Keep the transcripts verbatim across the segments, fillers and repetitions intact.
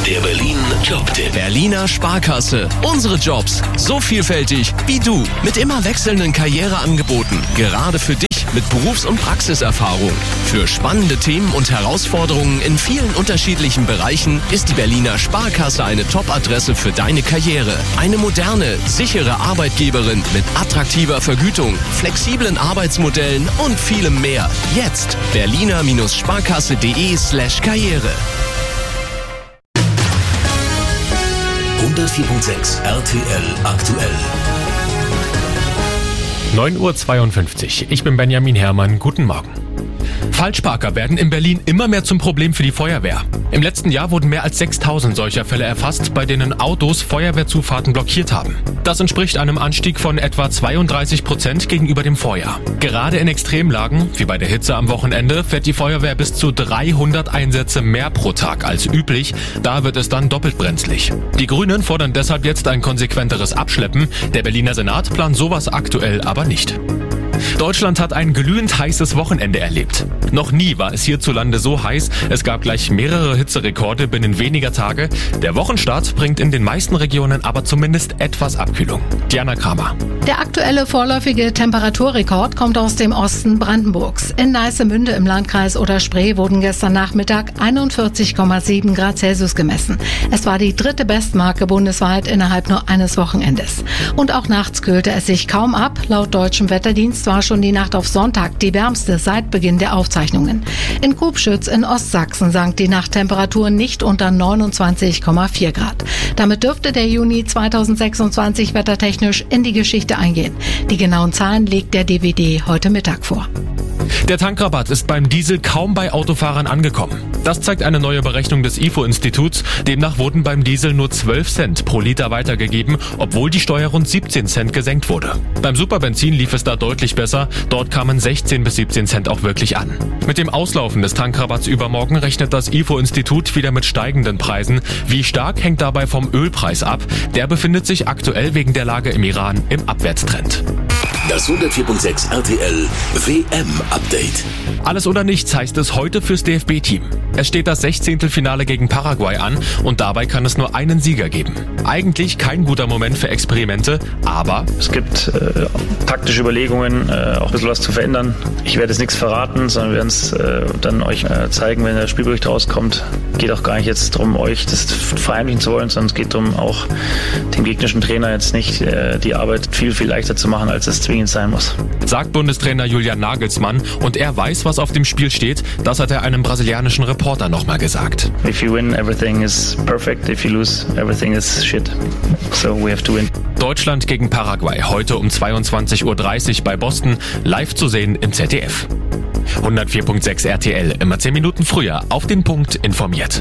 Der Berlin Jobtipp. Berliner Sparkasse. Unsere Jobs. So vielfältig wie du. Mit immer wechselnden Karriereangeboten. Gerade für dich mit Berufs- und Praxiserfahrung. Für spannende Themen und Herausforderungen in vielen unterschiedlichen Bereichen ist die Berliner Sparkasse eine Top-Adresse für deine Karriere. Eine moderne, sichere Arbeitgeberin mit attraktiver Vergütung, flexiblen Arbeitsmodellen und vielem mehr. Jetzt berliner-sparkasse.de slash Karriere. hundertvier Komma sechs R T L aktuell. neun Uhr zweiundfünfzig. Ich bin Benjamin Herrmann. Guten Morgen. Falschparker werden in Berlin immer mehr zum Problem für die Feuerwehr. Im letzten Jahr wurden mehr als sechstausend solcher Fälle erfasst, bei denen Autos Feuerwehrzufahrten blockiert haben. Das entspricht einem Anstieg von etwa zweiunddreißig Prozent gegenüber dem Vorjahr. Gerade in Extremlagen, wie bei der Hitze am Wochenende, fährt die Feuerwehr bis zu dreihundert Einsätze mehr pro Tag als üblich. Da wird es dann doppelt brenzlig. Die Grünen fordern deshalb jetzt ein konsequenteres Abschleppen. Der Berliner Senat plant sowas aktuell aber nicht. Deutschland hat ein glühend heißes Wochenende erlebt. Noch nie war es hierzulande so heiß. Es gab gleich mehrere Hitzerekorde binnen weniger Tage. Der Wochenstart bringt in den meisten Regionen aber zumindest etwas Abkühlung. Diana Kramer. Der aktuelle vorläufige Temperaturrekord kommt aus dem Osten Brandenburgs. In Neissemünde im Landkreis Oder-Spree wurden gestern Nachmittag einundvierzig Komma sieben Grad Celsius gemessen. Es war die dritte Bestmarke bundesweit innerhalb nur eines Wochenendes. Und auch nachts kühlte es sich kaum ab. Laut deutschem Wetterdienst war schon die Nacht auf Sonntag die wärmste seit Beginn der Aufzeichnungen. In Kubschütz in Ostsachsen sank die Nachttemperatur nicht unter neunundzwanzig Komma vier Grad. Damit dürfte der Juni zweitausendsechsundzwanzig wettertechnisch in die Geschichte eingehen. Die genauen Zahlen legt der D W D heute Mittag vor. Der Tankrabatt ist beim Diesel kaum bei Autofahrern angekommen. Das zeigt eine neue Berechnung des I F O-Instituts. Demnach wurden beim Diesel nur zwölf Cent pro Liter weitergegeben, obwohl die Steuer rund siebzehn Cent gesenkt wurde. Beim Superbenzin lief es da deutlich besser. Dort kamen sechzehn bis siebzehn Cent auch wirklich an. Mit dem Auslaufen des Tankrabatts übermorgen rechnet das I F O-Institut wieder mit steigenden Preisen. Wie stark hängt dabei vom Ölpreis ab? Der befindet sich aktuell wegen der Lage im Iran im Abwärtstrend. Das hundertvier Komma sechs R T L W M-Update. Alles oder nichts heißt es heute fürs D F B-Team. Es steht das Sechzehntelfinale gegen Paraguay an und dabei kann es nur einen Sieger geben. Eigentlich kein guter Moment für Experimente, aber es gibt äh, taktische Überlegungen, äh, auch ein bisschen was zu verändern. Ich werde jetzt nichts verraten, sondern wir werden es äh, dann euch äh, zeigen, wenn der Spielbericht rauskommt. Geht auch gar nicht jetzt darum, euch das verheimlichen zu wollen, sondern es geht darum, auch dem gegnerischen Trainer jetzt nicht äh, die Arbeit viel, viel leichter zu machen, als es zwingend sein muss. Sagt Bundestrainer Julian Nagelsmann, und er weiß, was auf dem Spiel steht. Das hat er einem brasilianischen Reporter nochmal gesagt. If you win, everything is perfect. If you lose, everything is shit. So we have to win. Deutschland gegen Paraguay, heute um zweiundzwanzig Uhr dreißig bei Boston, live zu sehen im Z D F. hundertvier Komma sechs R T L, immer zehn Minuten früher, auf den Punkt informiert.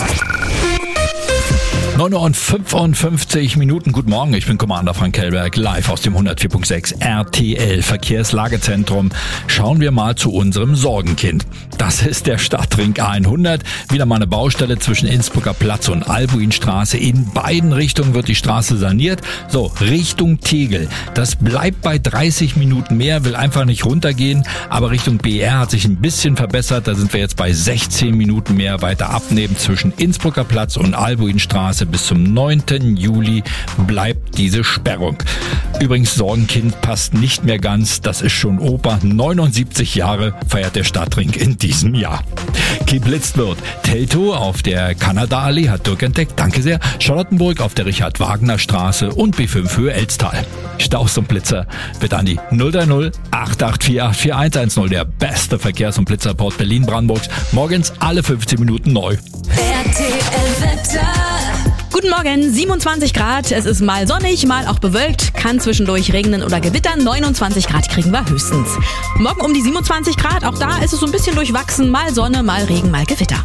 neun Uhr fünfundfünfzig Minuten. Guten Morgen, ich bin Commander Frank Kellberg, live aus dem hundertvier Komma sechs R T L Verkehrslagezentrum. Schauen wir mal zu unserem Sorgenkind. Das ist der Stadtring hundert. Wieder mal eine Baustelle zwischen Innsbrucker Platz und Albuinstraße. In beiden Richtungen wird die Straße saniert. So, Richtung Tegel. Das bleibt bei dreißig Minuten mehr, will einfach nicht runtergehen. Aber Richtung B R hat sich ein bisschen verbessert. Da sind wir jetzt bei sechzehn Minuten mehr weiter abnehmen zwischen Innsbrucker Platz und Albuinstraße. Bis zum neunten Juli bleibt diese Sperrung. Übrigens, Sorgenkind passt nicht mehr ganz. Das ist schon Opa. neunundsiebzig Jahre feiert der Stadtring in diesem Jahr. Geblitzt wird. Teltow auf der Kanada-Allee hat Dirk entdeckt. Danke sehr. Charlottenburg auf der Richard-Wagner-Straße und B fünf Höhe Elztal. Staus und Blitzer wird an die null drei null acht acht vier acht vier eins eins null. Der beste Verkehrs- und Blitzerport Berlin-Brandenburgs. Morgens alle fünfzehn Minuten neu. R T L-Wetter. Guten Morgen, siebenundzwanzig Grad. Es ist mal sonnig, mal auch bewölkt. Kann zwischendurch regnen oder gewittern. neunundzwanzig Grad kriegen wir höchstens. Morgen um die siebenundzwanzig Grad. Auch da ist es so ein bisschen durchwachsen. Mal Sonne, mal Regen, mal Gewitter.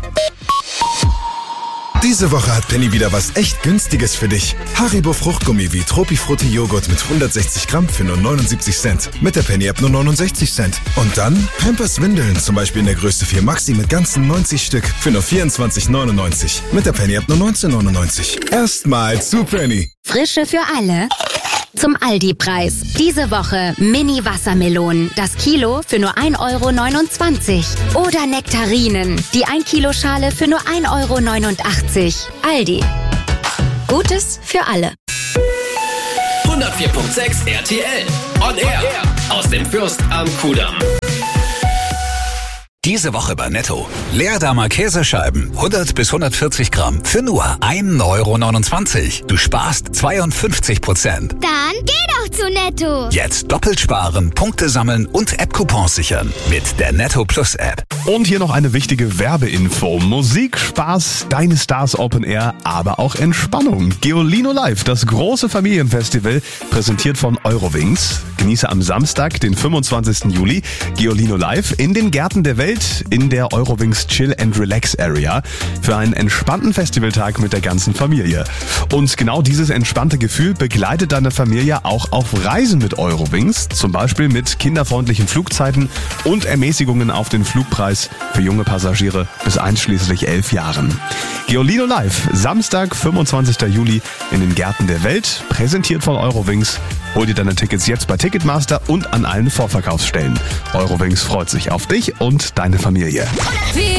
Diese Woche hat Penny wieder was echt Günstiges für dich. Haribo Fruchtgummi wie Tropifrutti Joghurt mit hundertsechzig Gramm für nur neunundsiebzig Cent. Mit der Penny-App nur neunundsechzig Cent. Und dann Pampers Windeln, zum Beispiel in der Größe vier Maxi mit ganzen neunzig Stück für nur vierundzwanzig neunundneunzig. Mit der Penny-App nur neunzehn neunundneunzig. Erstmal zu Penny. Frische für alle. zum Aldi-Preis. Diese Woche Mini-Wassermelonen, das Kilo für nur ein Euro neunundzwanzig. Oder Nektarinen, die ein Kilo Schale für nur ein Euro neunundachtzig. Aldi. Gutes für alle. hundertvier Komma sechs R T L. On Air. Aus dem Fürst am Kudamm. Diese Woche bei Netto. Leerdammer Käsescheiben, hundert bis hundertvierzig Gramm für nur ein Euro neunundzwanzig. Du sparst zweiundfünfzig Prozent. Dann geh doch zu Netto. Jetzt doppelt sparen, Punkte sammeln und App-Coupons sichern mit der Netto Plus App. Und hier noch eine wichtige Werbeinfo. Musik, Spaß, deine Stars Open Air, aber auch Entspannung. Geolino Live, das große Familienfestival, präsentiert von Eurowings. Genieße am Samstag, den fünfundzwanzigsten Juli, Geolino Live in den Gärten der Welt in der Eurowings Chill and Relax Area für einen entspannten Festivaltag mit der ganzen Familie. Und genau dieses entspannte Gefühl begleitet deine Familie auch auf Reisen mit Eurowings, zum Beispiel mit kinderfreundlichen Flugzeiten und Ermäßigungen auf den Flugpreis für junge Passagiere bis einschließlich elf Jahren. Geolino Live, Samstag, fünfundzwanzigsten Juli in den Gärten der Welt, präsentiert von Eurowings. Hol dir deine Tickets jetzt bei Ticketmaster und an allen Vorverkaufsstellen. Eurowings freut sich auf dich und deine Familie.